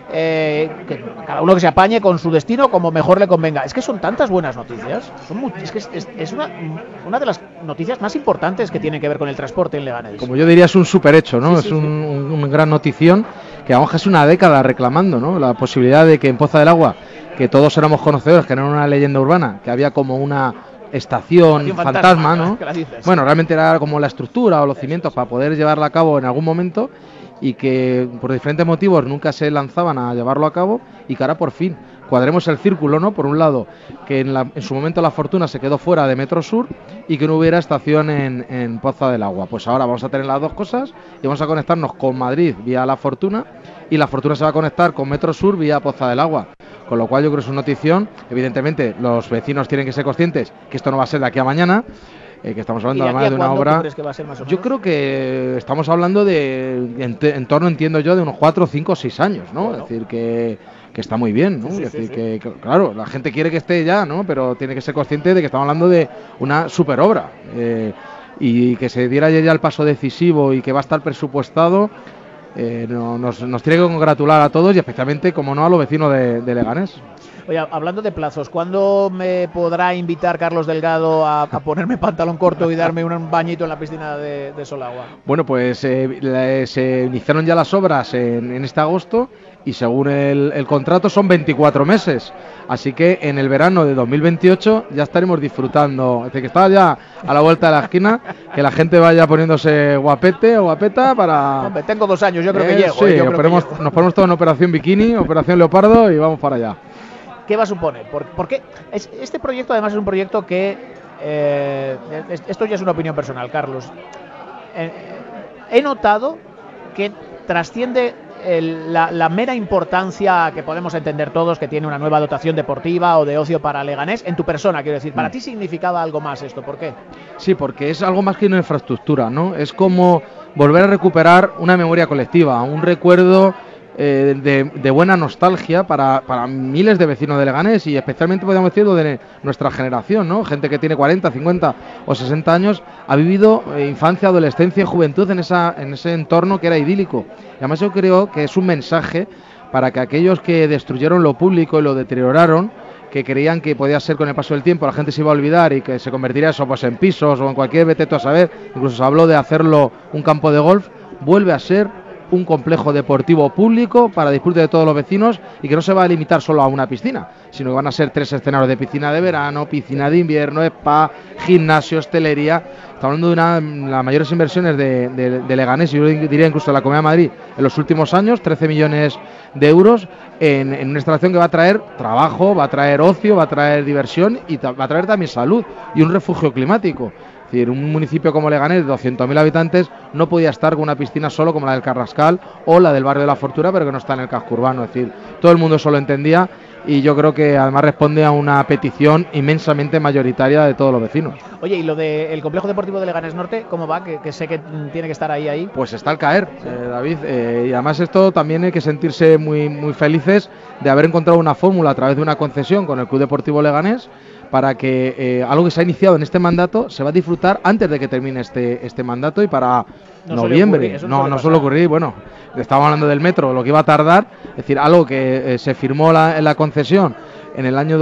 que cada uno que se apañe con su destino como mejor le convenga. Es que son tantas buenas noticias, es una de las noticias más importantes que tienen que ver con el transporte en Leganés. Como yo diría, es un superhecho, ¿no? Sí, es un gran notición que vamos casi una década reclamando, ¿no? La posibilidad de que en Poza del Agua, que todos éramos conocedores, que no era una leyenda urbana, que había como una estación fantasma, ¿no? Bueno, realmente era como la estructura o los cimientos para poder llevarla a cabo en algún momento, y que por diferentes motivos nunca se lanzaban a llevarlo a cabo, y que ahora por fin cuadremos el círculo, ¿no? Por un lado, que en su momento la Fortuna se quedó fuera de Metro Sur y que no hubiera estación en Poza del Agua. Pues ahora vamos a tener las dos cosas y vamos a conectarnos con Madrid vía la Fortuna, y la Fortuna se va a conectar con Metro Sur vía Poza del Agua. Con lo cual yo creo que es una notición. Evidentemente los vecinos tienen que ser conscientes que esto no va a ser de aquí a mañana, que estamos hablando además de una obra. ¿Crees que va a ser más o menos? Yo creo que estamos hablando de en torno, entiendo yo, de unos 4, 5, 6 años, ¿no? Bueno. Es decir, que está muy bien, ¿no? Sí, es decir, que claro, la gente quiere que esté ya, ¿no? Pero tiene que ser consciente de que estamos hablando de una super obra, y que se diera ya el paso decisivo y que va a estar presupuestado. Nos tiene que congratular a todos, y especialmente, como no, a los vecinos de Leganés. Oye, hablando de plazos, ¿cuándo me podrá invitar Carlos Delgado a ponerme pantalón corto y darme un bañito en la piscina de Solagua? Bueno, pues se iniciaron ya las obras en este agosto, y según el contrato son 24 meses. Así que en el verano de 2028 ya estaremos disfrutando. Es decir, que está ya a la vuelta de la esquina, que la gente vaya poniéndose guapete o guapeta para... Hombre, tengo 2 años, yo creo que llego. Sí, nos ponemos todo en operación bikini, operación leopardo, y vamos para allá. ¿Qué va a suponer? Porque este proyecto además es un proyecto que... esto ya es una opinión personal, Carlos. He notado que trasciende la mera importancia que podemos entender todos que tiene una nueva dotación deportiva o de ocio para Leganés. En tu persona, quiero decir, ¿para ti significaba algo más esto? ¿Por qué? Sí, porque es algo más que una infraestructura, ¿no? Es como volver a recuperar una memoria colectiva, un recuerdo de buena nostalgia para miles de vecinos de Leganés, y especialmente podríamos decirlo de nuestra generación, ¿no? Gente que tiene 40, 50 o 60 años ha vivido infancia, adolescencia y juventud en ese entorno que era idílico. Y además yo creo que es un mensaje para que aquellos que destruyeron lo público y lo deterioraron, que creían que podía ser con el paso del tiempo, la gente se iba a olvidar y que se convertiría eso pues en pisos o en cualquier veteto a saber, incluso se habló de hacerlo un campo de golf, vuelve a ser un complejo deportivo público para disfrute de todos los vecinos, y que no se va a limitar solo a una piscina, sino que van a ser 3 escenarios de piscina de verano, piscina de invierno, spa, gimnasio, hostelería. Estamos hablando de las mayores inversiones de Leganés, y yo diría incluso de la Comunidad de Madrid en los últimos años, 13 millones de euros en una instalación que va a traer trabajo, va a traer ocio, va a traer diversión, y va a traer también salud y un refugio climático. Es decir, un municipio como Leganés de 200.000 habitantes no podía estar con una piscina solo como la del Carrascal o la del barrio de la Fortuna, pero que no está en el casco urbano. Es decir, todo el mundo eso lo entendía, y yo creo que además responde a una petición inmensamente mayoritaria de todos los vecinos. Oye, ¿y lo del complejo deportivo de Leganés Norte, cómo va? Que sé que tiene que estar ahí. Pues está al caer, David, y además esto también hay que sentirse muy, muy felices de haber encontrado una fórmula a través de una concesión con el Club Deportivo Leganés, para que algo que se ha iniciado en este mandato se va a disfrutar antes de que termine este mandato, y para noviembre. No suele ocurrir. Bueno, estamos hablando del metro, lo que iba a tardar, es decir, algo que se firmó en la concesión en el año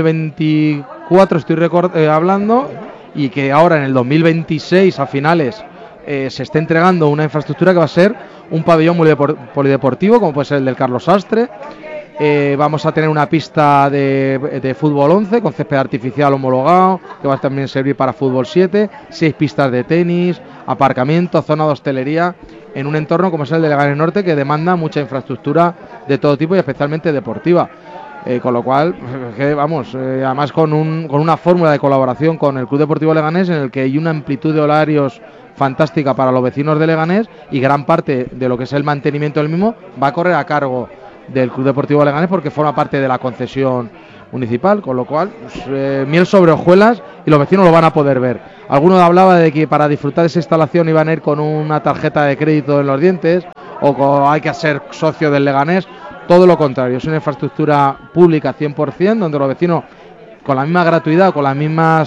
2024, estoy hablando, y que ahora en el 2026 a finales se está entregando una infraestructura que va a ser un pabellón polideportivo, como puede ser el del Carlos Sastre. Vamos a tener una pista de fútbol 11 con césped artificial homologado, que va a también servir para fútbol 7, 6 pistas de tenis, aparcamiento, zona de hostelería, en un entorno como es el de Leganés Norte, que demanda mucha infraestructura de todo tipo y especialmente deportiva. Con lo cual, además con una fórmula de colaboración con el Club Deportivo Leganés, en el que hay una amplitud de horarios fantástica para los vecinos de Leganés, y gran parte de lo que es el mantenimiento del mismo va a correr a cargo del Club Deportivo Leganés, porque forma parte de la concesión municipal, con lo cual miel sobre hojuelas, y los vecinos lo van a poder ver. Algunos hablaba de que para disfrutar de esa instalación iban a ir con una tarjeta de crédito en los dientes, o hay que ser socio del Leganés. Todo lo contrario, es una infraestructura pública 100%, donde los vecinos, con la misma gratuidad, con las mismas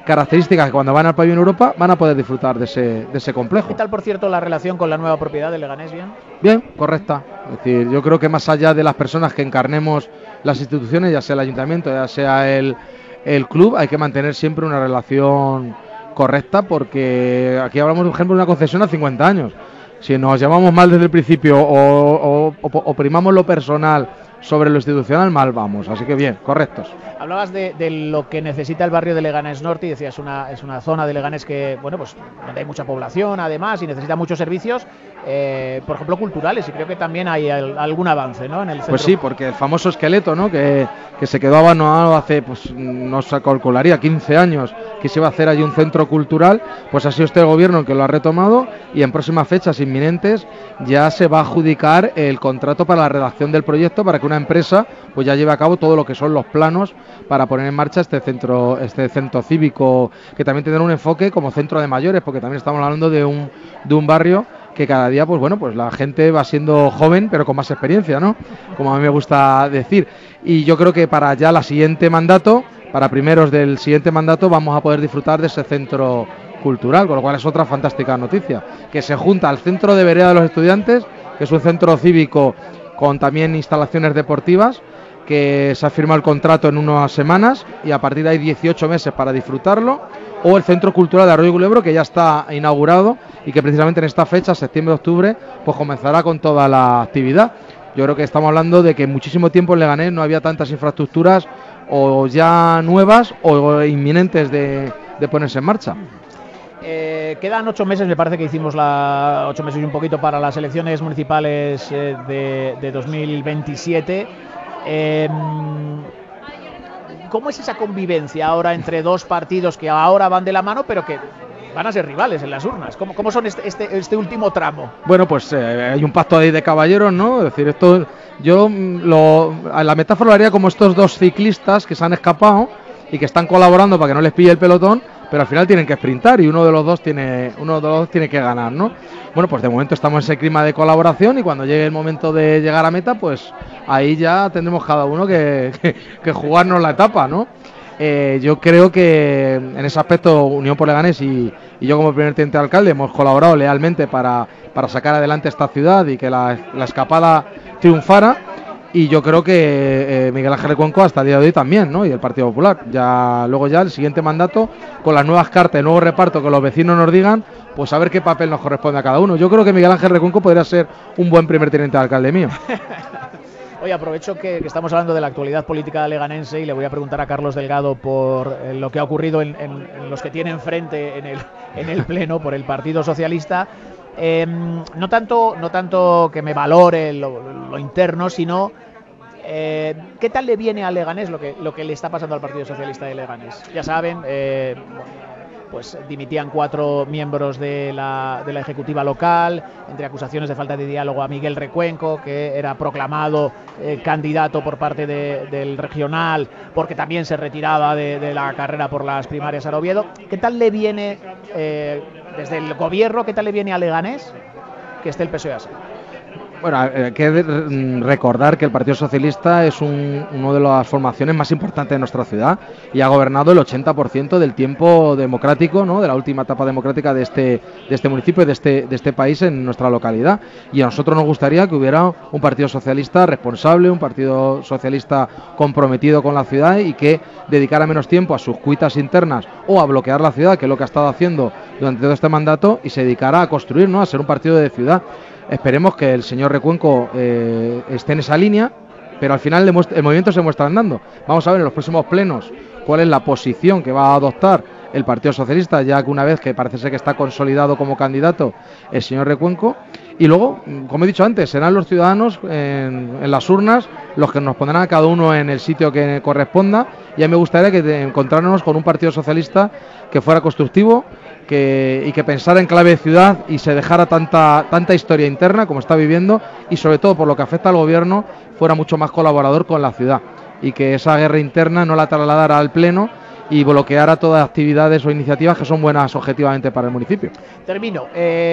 características que cuando van al pabellón Europa van a poder disfrutar de ese complejo. ¿Qué tal, por cierto, la relación con la nueva propiedad de Leganés? Bien, correcta. Es decir, yo creo que más allá de las personas que encarnemos las instituciones, ya sea el ayuntamiento, ya sea el club, hay que mantener siempre una relación correcta, porque aquí hablamos, por ejemplo, de una concesión a 50 años. Si nos llevamos mal desde el principio o primamos lo personal sobre lo institucional, mal vamos. Así que bien, correctos. Hablabas de lo que necesita el barrio de Leganés Norte y decías, es una zona de Leganés que, bueno, pues donde hay mucha población además y necesita muchos servicios, por ejemplo, culturales, y creo que también hay algún avance, ¿no? En el centro. Pues sí, porque el famoso esqueleto, ¿no? Que se quedó abandonado hace, pues no se calcularía, 15 años, que se iba a hacer allí un centro cultural, pues ha sido este el gobierno el que lo ha retomado, y en próximas fechas inminentes ya se va a adjudicar el contrato para la redacción del proyecto, para que una empresa pues ya lleve a cabo todo lo que son los planos para poner en marcha este centro cívico, que también tendrá un enfoque como centro de mayores, porque también estamos hablando de un barrio que cada día, pues bueno, pues la gente va siendo joven, pero con más experiencia, ¿no? Como a mí me gusta decir. Y yo creo que para ya la siguiente mandato, para primeros del siguiente mandato, vamos a poder disfrutar de ese centro cultural, con lo cual es otra fantástica noticia, que se junta al centro de vereda de los estudiantes, que es un centro cívico con también instalaciones deportivas, que se ha firmado el contrato en unas semanas y a partir de ahí 18 meses para disfrutarlo, o el Centro Cultural de Arroyo Culebro, que ya está inaugurado y que precisamente en esta fecha, septiembre-octubre, pues comenzará con toda la actividad. Yo creo que estamos hablando de que en muchísimo tiempo en Leganés no había tantas infraestructuras o ya nuevas o inminentes de ponerse en marcha. Quedan 8 meses, me parece que hicimos 8 meses y un poquito para las elecciones municipales de 2027. ¿Cómo es esa convivencia ahora entre dos partidos que ahora van de la mano, pero que van a ser rivales en las urnas? ¿Cómo son este último tramo? Bueno, pues hay un pacto ahí de caballeros, ¿no? Es decir, esto la metáfora lo haría como estos dos ciclistas que se han escapado y que están colaborando para que no les pille el pelotón, pero al final tienen que sprintar y uno de los dos tiene que ganar, ¿no? Bueno, pues de momento estamos en ese clima de colaboración y cuando llegue el momento de llegar a meta, pues ahí ya tendremos cada uno que jugarnos la etapa, ¿no? Yo creo que en ese aspecto Unión por Leganés y yo como primer teniente de alcalde hemos colaborado lealmente para sacar adelante esta ciudad y que la escapada triunfara. Y yo creo que Miguel Ángel Recuenco hasta el día de hoy también, ¿no? Y el Partido Popular. Luego el siguiente mandato, con las nuevas cartas, el nuevo reparto, que los vecinos nos digan, pues a ver qué papel nos corresponde a cada uno. Yo creo que Miguel Ángel Recuenco podría ser un buen primer teniente de alcalde mío. Oye, aprovecho que estamos hablando de la actualidad política leganense y le voy a preguntar a Carlos Delgado por lo que ha ocurrido en los que tienen frente en el Pleno por el Partido Socialista. No tanto que me valore lo interno, sino ¿qué tal le viene a Leganés lo que le está pasando al Partido Socialista de Leganés? Ya saben, pues dimitían 4 miembros de la ejecutiva local, entre acusaciones de falta de diálogo a Miguel Recuenco, que era proclamado candidato por parte del regional, porque también se retiraba de la carrera por las primarias a Oviedo. ¿Qué tal le viene desde el gobierno, qué tal le viene a Leganés que esté el PSOE así? Bueno, hay que recordar que el Partido Socialista es una de las formaciones más importantes de nuestra ciudad y ha gobernado el 80% del tiempo democrático, ¿no? De la última etapa democrática de este municipio y de este país en nuestra localidad. Y a nosotros nos gustaría que hubiera un Partido Socialista responsable, un Partido Socialista comprometido con la ciudad y que dedicara menos tiempo a sus cuitas internas o a bloquear la ciudad, que es lo que ha estado haciendo durante todo este mandato, y se dedicara a construir, ¿no? A ser un partido de ciudad. Esperemos que el señor Recuenco esté en esa línea, pero al final el movimiento se muestra andando. Vamos a ver en los próximos plenos cuál es la posición que va a adoptar el Partido Socialista, ya que una vez que parece ser que está consolidado como candidato el señor Recuenco. Y luego, como he dicho antes, serán los ciudadanos en las urnas los que nos pondrán a cada uno en el sitio que corresponda. Y a mí me gustaría encontrarnos con un Partido Socialista que fuera constructivo, y que pensara en clave de ciudad y se dejara tanta historia interna como está viviendo, y sobre todo por lo que afecta al gobierno fuera mucho más colaborador con la ciudad y que esa guerra interna no la trasladara al Pleno y bloqueara todas las actividades o iniciativas que son buenas objetivamente para el municipio. Termino.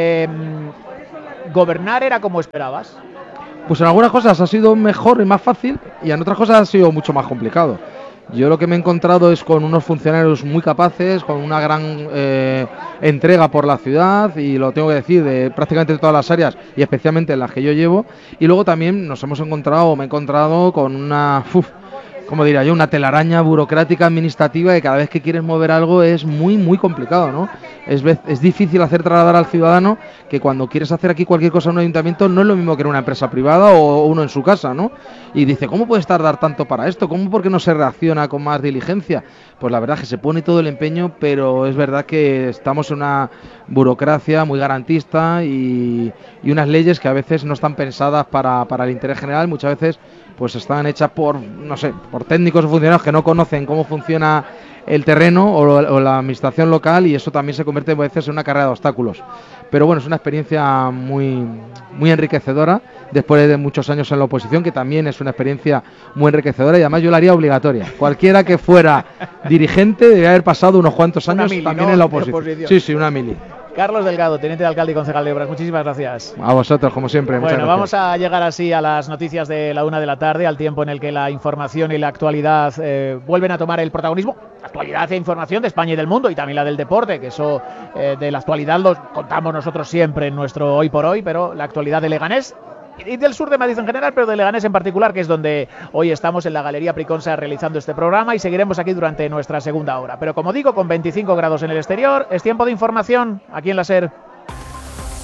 ¿Gobernar era como esperabas? Pues en algunas cosas ha sido mejor y más fácil y en otras cosas ha sido mucho más complicado. Yo lo que me he encontrado es con unos funcionarios muy capaces, con una gran entrega por la ciudad, y lo tengo que decir, de prácticamente todas las áreas y especialmente en las que yo llevo. Y luego también me he encontrado con una... como diría yo, una telaraña burocrática administrativa, que cada vez que quieres mover algo es muy complicado, ¿no? Es difícil hacer trasladar al ciudadano que cuando quieres hacer aquí cualquier cosa en un ayuntamiento no es lo mismo que en una empresa privada o uno en su casa, ¿no? Y dice, ¿cómo puedes tardar tanto para esto? ¿Por qué no se reacciona con más diligencia? Pues la verdad es que se pone todo el empeño, pero es verdad que estamos en una burocracia muy garantista y unas leyes que a veces no están pensadas para el interés general, muchas veces pues están hechas por técnicos o funcionarios que no conocen cómo funciona el terreno o la administración local, y eso también se convierte a veces en una carrera de obstáculos. Pero bueno, es una experiencia muy enriquecedora, después de muchos años en la oposición, que también es una experiencia muy enriquecedora, y además yo la haría obligatoria. Cualquiera que fuera dirigente debe haber pasado unos cuantos años también en la oposición. Sí, una mili. Carlos Delgado, teniente de alcalde y concejal de obras, muchísimas gracias. A vosotros, como siempre. Bueno, vamos a llegar así a las noticias de la 1 de la tarde, al tiempo en el que la información y la actualidad vuelven a tomar el protagonismo. Actualidad e información de España y del mundo, y también la del deporte, que eso de la actualidad lo contamos nosotros siempre en nuestro Hoy por Hoy, pero la actualidad de Leganés y del sur de Madrid en general, pero de Leganés en particular, que es donde hoy estamos en la Galería Priconsa realizando este programa, y seguiremos aquí durante nuestra segunda hora. Pero como digo, con 25 grados en el exterior, es tiempo de información aquí en la SER.